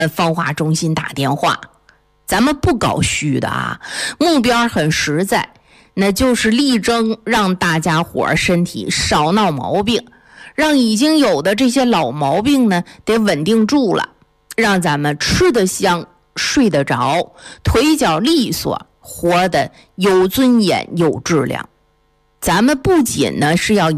芳华中心打电话。咱们不搞虚的啊，目标很实在，那就是力争让大家伙身体少闹毛病，让已经有的这些老毛病呢得稳定住了，让咱们吃得香，睡得着，腿脚利索，活得有尊严有质量。咱们不仅呢是要